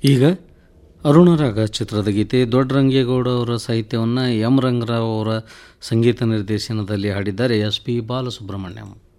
ಈಗ ಅರುಣರಾಗ ಚಿತ್ರದ ಗೀತೆ ದೊಡ್ಡರಂಗೇಗೌಡ ಅವರ ಸಾಹಿತ್ಯವನ್ನು ಎಂ ರಂಗರಾವ್ ಅವರ ಸಂಗೀತ ನಿರ್ದೇಶನದಲ್ಲಿ ಹಾಡಿದ್ದಾರೆ ಎಸ್ ಪಿ ಬಾಲಸುಬ್ರಹ್ಮಣ್ಯಂ.